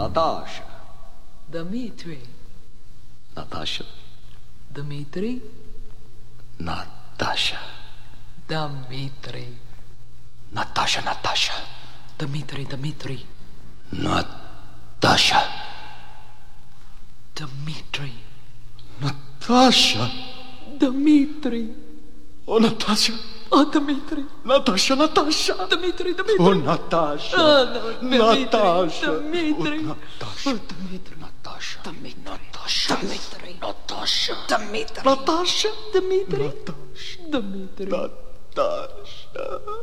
Natasha. Dmitri. Natasha. Dmitri. Natasha. Dmitri. Natasha, Natasha. Dmitri, Dmitri. Natasha. Dmitri. Natasha. Dmitri. Oh, Natasha. Oh, Dmitri. Natasha, Natasha. Dmitri, Dmitri. Oh, Natasha. Oh, no, Natasha. Dmitri. Oh, Natasha. Oh, Dmitri. Natasha. Dmitri. Natasha. Dmitri. Natasha. Dmitri. Natasha. Dmitri. Natasha. Dmitri. Natasha.